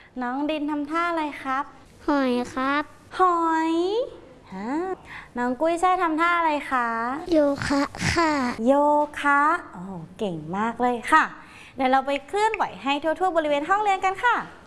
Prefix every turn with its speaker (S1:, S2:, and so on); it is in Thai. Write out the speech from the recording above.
S1: น้องดินทำท่าอะไรครับ
S2: หอยครับ
S1: หอยน้องกุ้ยช่ายทำท่าอะไรคะ
S2: โยคะค่ะ
S1: โยคะโอ้เก่งมากเลยค่ะเดี๋ยวเราไปเคลื่อนไหวให้ทั่วๆบริเวณห้องเรียนกันค่ะ